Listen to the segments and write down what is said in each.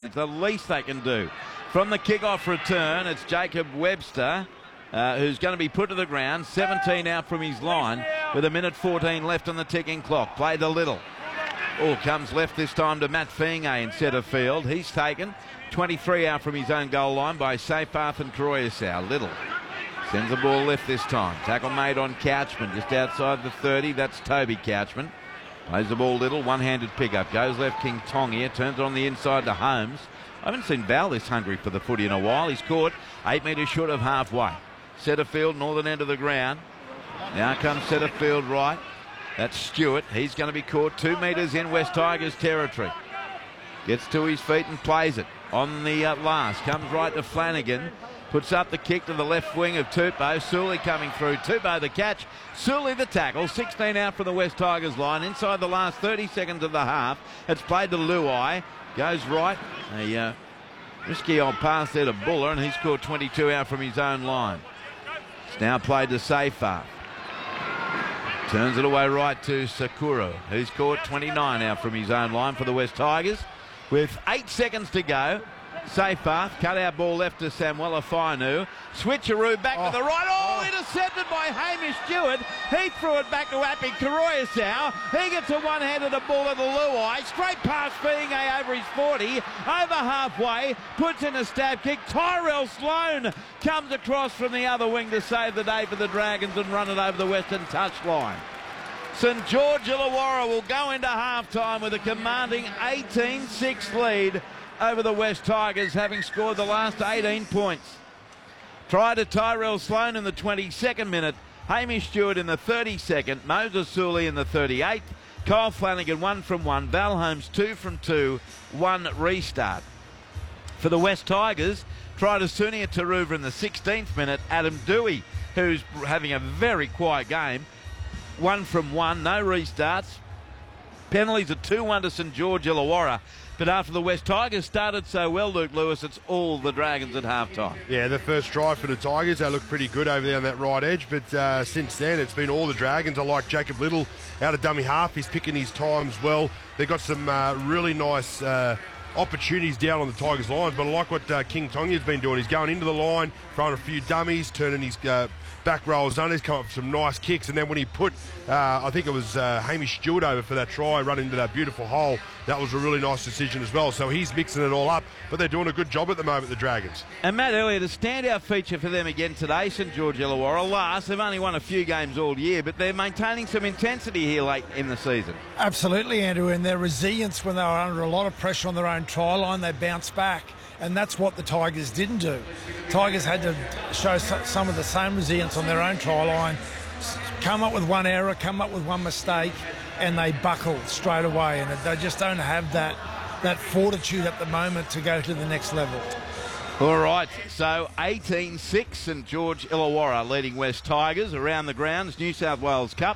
It's the least they can do. From the kick-off return, it's Jacob Webster, who's going to be put to the ground. 17 out from his line with 1:14 left on the ticking clock. Play to Little. Oh, comes left this time to Matt Fienge in centre field. He's taken 23 out from his own goal line by Seyfarth and Karoyasau. Little sends the ball left this time. Tackle made on Couchman just outside the 30. That's Toby Couchman. Plays the ball Little. One-handed pickup. Goes left King Tong here. Turns it on the inside to Holmes. I haven't seen Val this hungry for the footy in a while. He's caught 8 metres short of halfway. Setterfield, northern end of the ground. Now comes Setterfield right. That's Stewart. He's going to be caught 2 metres in West Tigers territory. Gets to his feet and plays it. On the last. Comes right to Flanagan. Puts up the kick to the left wing of Tupou. Sully coming through. Tupou the catch. Sully the tackle. 16 out from the West Tigers line. Inside the last 30 seconds of the half. It's played to Luai. Goes right. A risky old pass there to Buller, and he's scored 22 out from his own line. It's now played to Seyfarth. Turns it away right to Sakura, who's caught 29 out from his own line for the West Tigers. With 8 seconds to go, Seyfarth cut out ball left to Samuela Fainu. Switcheroo back to the right. Oh, intercepted by Hamish Stewart. He threw it back to Appy Karoyasau. He gets a one-handed ball at the Luai. Straight past Fienge over his 40. Over halfway. Puts in a stab kick. Tyrell Sloan comes across from the other wing to save the day for the Dragons and run it over the western touchline. St George Illawarra will go into half-time with a commanding 18-6 lead over the West Tigers, having scored the last 18 points. Try to Tyrell Sloan in the 22nd minute, Hamish Stewart in the 32nd, Moses Sully in the 38th, Kyle Flanagan 1 from 1, Val Holmes 2 from 2, 1 restart. For the West Tigers, try to Sunia Taruva in the 16th minute, Adam Dewey, who's having a very quiet game, 1 from 1, no restarts. Penalties are 2-1 to St George Illawarra. But after the West Tigers started so well, Luke Lewis, it's all the Dragons at halftime. Yeah, the first try for the Tigers, they look pretty good over there on that right edge. But since then, it's been all the Dragons. I like Jacob Little out of dummy half. He's picking his times well. They've got some really nice opportunities down on the Tigers' lines. But I like what King Tonga's been doing. He's going into the line, throwing a few dummies, turning his back rolls on. He's come up with some nice kicks. And then when he put, I think it was Hamish Stewart over for that try, run into that beautiful hole, that was a really nice decision as well. So he's mixing it all up, but they're doing a good job at the moment, the Dragons. And Matt Elliott, a standout feature for them again today, St George Illawarra. Last, they've only won a few games all year, but they're maintaining some intensity here late in the season. Absolutely, Andrew, and their resilience when they were under a lot of pressure on their own try line, they bounced back. And that's what the Tigers didn't do. Tigers had to show some of the same resilience on their own try line, come up with one error, come up with one mistake, and they buckled straight away. And they just don't have that fortitude at the moment to go to the next level. All right, so 18-6 St George Illawarra leading West Tigers around the grounds, New South Wales Cup.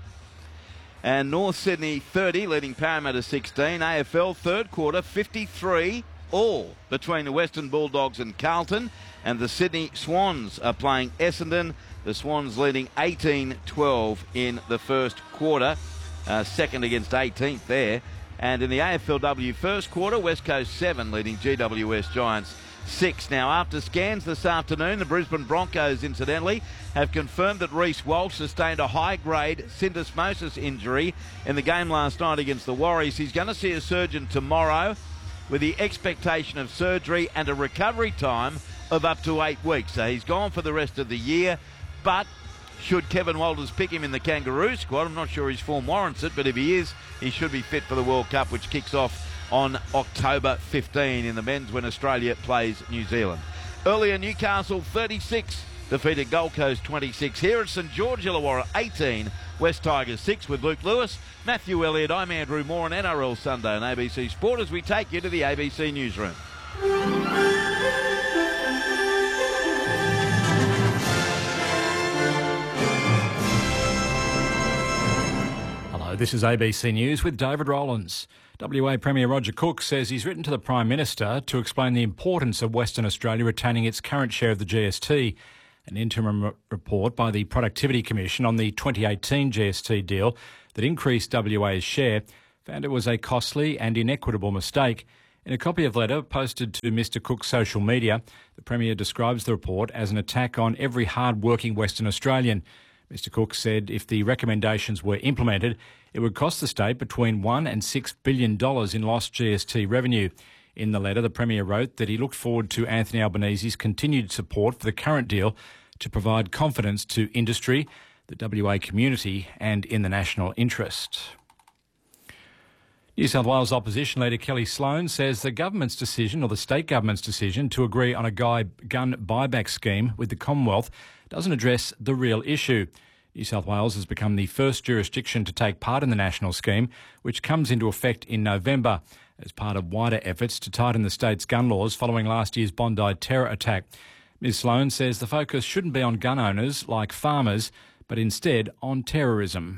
And North Sydney 30 leading Parramatta 16. AFL third quarter 53 all between the Western Bulldogs and Carlton, and the Sydney Swans are playing Essendon. The Swans leading 18-12 in the first quarter, second against 18th there. And in the AFLW first quarter, West Coast 7 leading GWS Giants 6. Now, after scans this afternoon, the Brisbane Broncos, incidentally, have confirmed that Reece Walsh sustained a high-grade syndesmosis injury in the game last night against the Warriors. He's going to see a surgeon tomorrow, with the expectation of surgery and a recovery time of up to 8 weeks. So he's gone for the rest of the year, but should Kevin Walters pick him in the Kangaroo squad, I'm not sure his form warrants it, but if he is, he should be fit for the World Cup, which kicks off on October 15 in the men's when Australia plays New Zealand. Earlier, Newcastle 36 defeated Gold Coast 26. Here at St George Illawarra 18, West Tigers 6 with Luke Lewis, Matthew Elliott. I'm Andrew Moore on NRL Sunday on ABC Sport as we take you to the ABC Newsroom. Hello, this is ABC News with David Rowlands. WA Premier Roger Cook says he's written to the Prime Minister to explain the importance of Western Australia retaining its current share of the GST. An interim report by the Productivity Commission on the 2018 GST deal that increased WA's share found it was a costly and inequitable mistake In a copy of the letter posted to Mr Cook's social media, the Premier describes the report as an attack on every hard-working Western Australian. Mr Cook said if the recommendations were implemented, it would cost the state between $1 and $6 billion in lost GST revenue. In the letter, the Premier wrote that he looked forward to Anthony Albanese's continued support for the current deal to provide confidence to industry, the WA community and in the national interest. New South Wales opposition leader Kelly Sloan says the government's decision, or the state government's decision, to agree on a gun buyback scheme with the Commonwealth doesn't address the real issue. New South Wales has become the first jurisdiction to take part in the national scheme, which comes into effect in November as part of wider efforts to tighten the state's gun laws following last year's Bondi terror attack. Ms Sloan says the focus shouldn't be on gun owners like farmers, but instead on terrorism.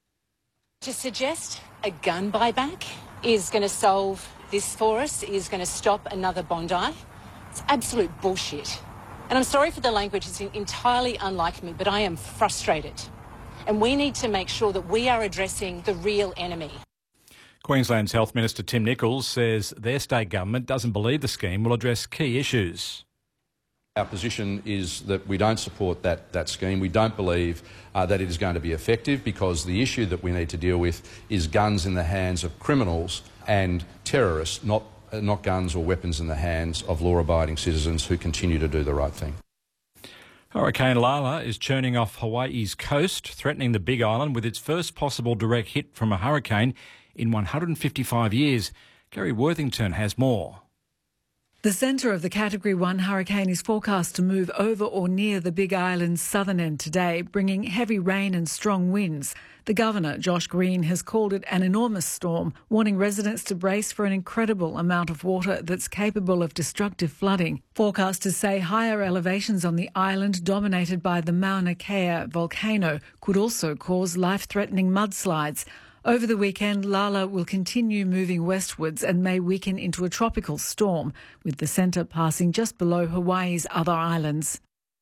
To suggest a gun buyback is going to solve this for us, is going to stop another Bondi, it's absolute bullshit. And I'm sorry for the language, it's entirely unlike me, but I am frustrated. And we need to make sure that we are addressing the real enemy. Queensland's Health Minister Tim Nicholls says their state government doesn't believe the scheme will address key issues. Our position is that we don't support that scheme. We don't believe that it is going to be effective because the issue that we need to deal with is guns in the hands of criminals and terrorists, not guns or weapons in the hands of law-abiding citizens who continue to do the right thing. Hurricane Lala is churning off Hawaii's coast, threatening the Big Island with its first possible direct hit from a hurricane in 155 years. Gary Worthington has more. The centre of the Category 1 hurricane is forecast to move over or near the Big Island's southern end today, bringing heavy rain and strong winds. The Governor, Josh Green, has called it an enormous storm, warning residents to brace for an incredible amount of water that's capable of destructive flooding. Forecasters say higher elevations on the island, dominated by the Mauna Kea volcano, could also cause life-threatening mudslides. Over the weekend, Lala will continue moving westwards and may weaken into a tropical storm, with the centre passing just below Hawaii's other islands.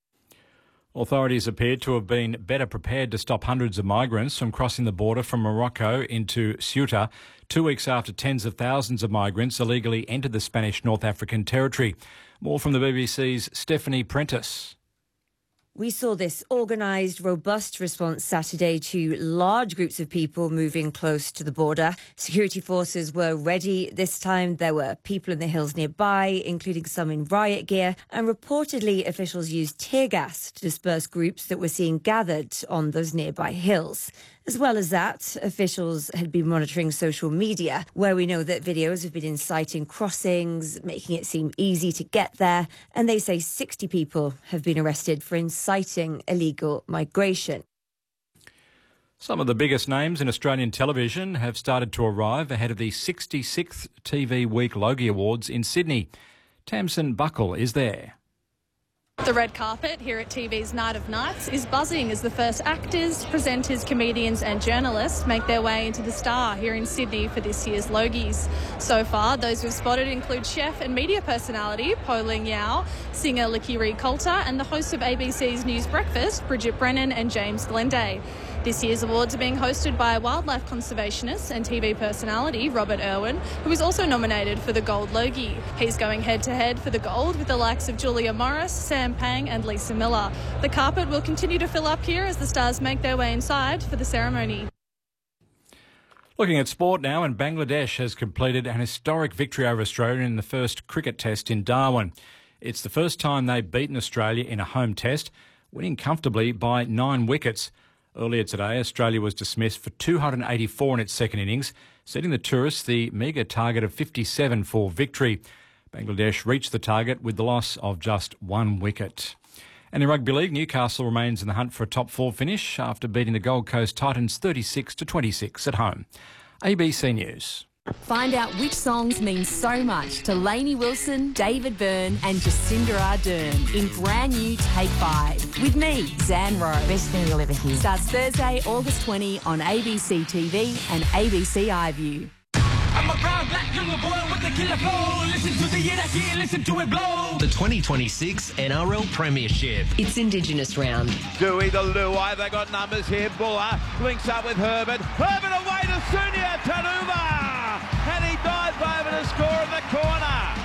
Authorities appeared to have been better prepared to stop hundreds of migrants from crossing the border from Morocco into Ceuta 2 weeks after tens of thousands of migrants illegally entered the Spanish North African territory. More from the BBC's Stephanie Prentice. We saw this organised, robust response Saturday to large groups of people moving close to the border. Security forces were ready. This time there were people in the hills nearby, including some in riot gear, and reportedly officials used tear gas to disperse groups that were seen gathered on those nearby hills. As well as that, officials had been monitoring social media, where we know that videos have been inciting crossings, making it seem easy to get there, and they say 60 people have been arrested for inciting illegal migration. Some of the biggest names in Australian television have started to arrive ahead of the 66th TV Week Logie Awards in Sydney. Tamsin Buckle is there. The red carpet here at TV's Night of Nights is buzzing as the first actors, presenters, comedians and journalists make their way into the Star here in Sydney for this year's Logies. So far, those we've spotted include chef and media personality Po Ling Yao, singer Lakiri Coulter and the hosts of ABC's News Breakfast, Bridget Brennan and James Glenday. This year's awards are being hosted by wildlife conservationist and TV personality Robert Irwin, who is also nominated for the Gold Logie. He's going head-to-head for the gold with the likes of Julia Morris, Sam Pang and Lisa Miller. The carpet will continue to fill up here as the stars make their way inside for the ceremony. Looking at sport now, and Bangladesh has completed an historic victory over Australia in the first cricket test in Darwin. It's the first time they've beaten Australia in a home test, winning comfortably by 9 wickets. Earlier today, Australia was dismissed for 284 in its second innings, setting the tourists the meagre target of 57 for victory. Bangladesh reached the target with the loss of just 1 wicket. And in rugby league, Newcastle remains in the hunt for a top 4 finish after beating the Gold Coast Titans 36-26 at home. ABC News. Find out which songs mean so much to Lainey Wilson, David Byrne and Jacinda Ardern in brand new Take 5. With me, Zan Rowe. Best thing you'll ever hear. Starts Thursday, August 20 on ABC TV and ABC iView. I'm a proud black young boy with the killer flow. Listen to the hit, listen to it blow. The 2026 NRL Premiership. It's Indigenous round. Dewey the Luai, they got numbers here. Buller links up with Herbert. Herbert away to Sunia Tanuva. And he dive over to score in the corner.